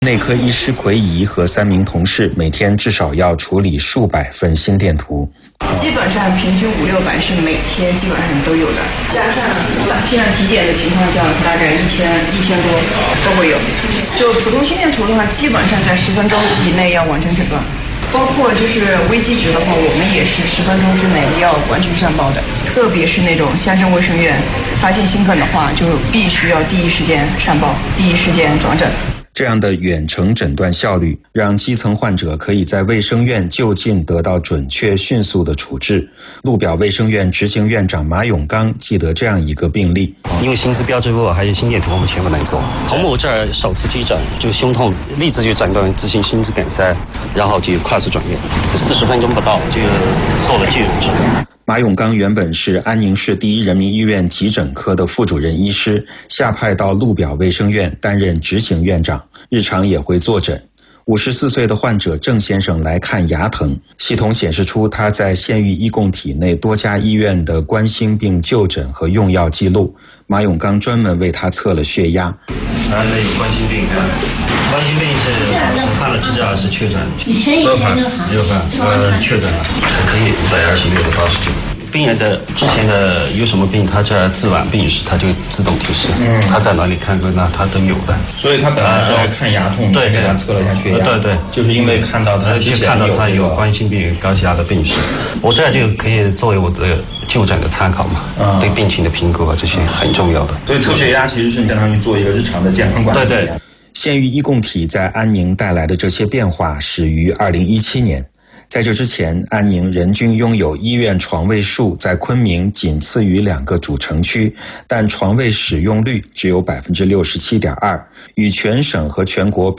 内科医师奎仪和3名同事每天至少要处理数百份心电图， 基本上平均500-600是每天基本上都有的，加上大批量体检的情况下，大概1000多都会有。就普通心电图的话，基本上在10分钟以内要完成诊断，包括就是危机值的话，我们也是10分钟之内要完成上报的。特别是那种乡镇卫生院发现兴奋的话，就必须要第一时间上报，第一时间转诊。 这样的远程诊断效率，让基层患者可以在卫生院就近得到准确迅速的处置。鹿表卫生院执行院长马永刚记得这样一个病例， 因为心资标志物还有心电图我们全部能做。从某这儿首次急诊就胸痛，立即就诊断自行心肌梗塞，然后就快速转院，40分钟不到就做了介入治疗。 马永刚原本是安宁市第一人民医院急诊科的副主任医师，下派到鹿表卫生院担任执行院长，日常也会坐诊。54岁的患者郑先生来看牙疼，系统显示出他在县域医共体内多家医院的冠心病就诊和用药记录。马永刚专门为他测了血压。 那有冠心病，冠心病是看了治疗是确诊， 你学以前就好， 确诊了，可以526的89。病人的之前的有什么病，他这儿自晚病史，他就自动提示，他在哪里看过，那他都有的。 所以他本来是要看牙痛， 对， 给他测了一下血压， 对， 就是因为看到他有冠心病、高血压的病史，我这就可以作为我的就诊的参考嘛，对病情的评估啊，这些很重要的。 所以测血压其实是相当于做一个日常的健康管理。 对。 县域医共体在安宁带来的这些变化始于2017年。在这之前，安宁人均拥有医院床位数在昆明仅次于2个主城区，但床位使用率只有 67.2%， 与全省和全国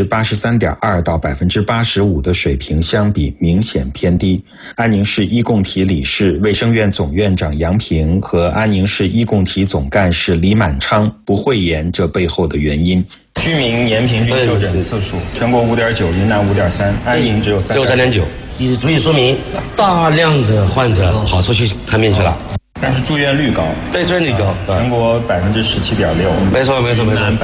83.2% 到 85% 的水平相比明显偏低。安宁市医共体理事、卫生院总院长杨平和安宁市医共体总干事李满昌不讳言这背后的原因。居民年平均就诊次数，全国5.9，云南5.3，安宁只有 3.9，也足以说明大量的患者跑出去看病去了。 但是住院率高， 对，住院率高， 全国17.6%， 没错， 云南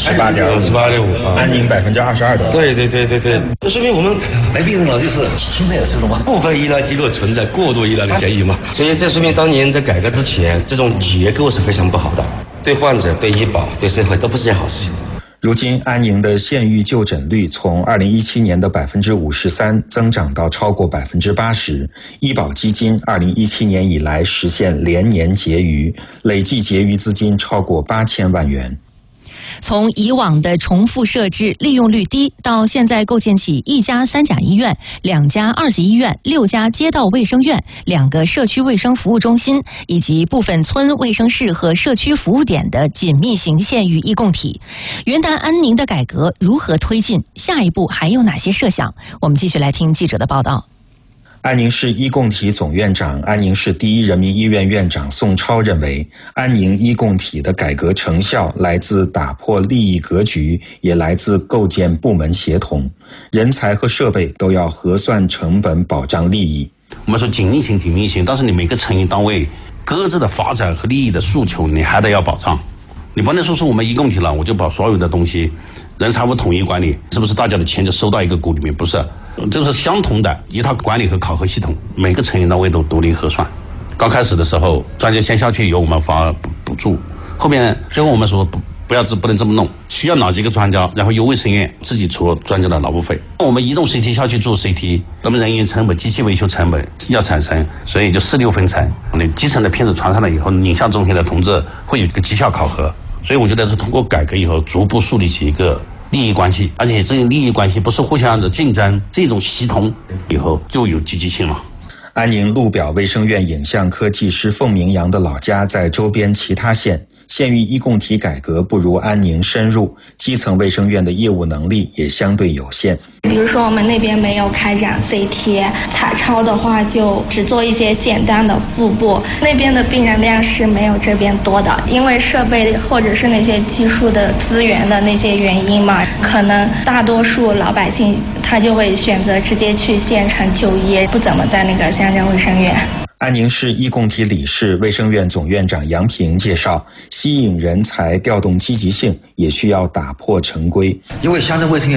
18.5%，安宁22%。 对，这说明我们没病了，就是轻症也是了吗？ 部分医疗机构存在过度医疗的嫌疑嘛，所以这说明当年在改革之前，这种结构是非常不好的，对患者、对医保、对社会都不是件好事情。 如今安宁的县域就诊率从2017年的 53% 增长到超过 80%， 医保基金2017年以来实现连年结余，累计结余资金超过8000万元。 从以往的重复设置、利用率低，到现在构建起1家3甲医院、2家2级医院、6家街道卫生院、2个社区卫生服务中心，以及部分村卫生室和社区服务点的紧密型县域医共体。云南安宁的改革如何推进？下一步还有哪些设想？我们继续来听记者的报道。 安宁市医共体总院长、安宁市第一人民医院院长宋超认为，安宁医共体的改革成效来自打破利益格局，也来自构建部门协同，人才和设备都要核算成本，保障利益。 我们说紧密型、紧密型，但是你每个成员单位各自的发展和利益的诉求，你还得要保障。你不能说是我们医共体了，我就把所有的东西人财务统一管理，是不是大家的钱就收到一个股里面？不是，这是相同的一套管理和考核系统，每个成员单位都独立核算。刚开始的时候，专家先下去由我们发补助，后面最后我们说不能这么弄，需要哪几个专家，然后由卫生院自己出专家的劳务费。我们移动 CT 下去做 CT， 那么人员成本、机器维修成本要产生，所以就4-6分成。你基层的片子传上来以后，影像中心的同志会有一个绩效考核。所以我觉得是通过改革以后，逐步树立起一个利益关系，而且这种利益关系不是互相的竞争，这种系统以后就有积极性了。 安宁鹿表卫生院影像科技师凤明阳的老家在周边其他县，县域医共体改革不如安宁深入，基层卫生院的业务能力也相对有限。 比如说我们那边没有开展 CT， 彩超的话就只做一些简单的腹部，那边的病人量是没有这边多的，因为设备或者是那些技术的资源的那些原因嘛，可能大多数老百姓他就会选择直接去县城就医，不怎么在那个乡镇卫生院。 安宁市医共体理事、卫生院总院长杨平介绍，吸引人才、调动积极性，也需要打破陈规。 因为乡镇卫生院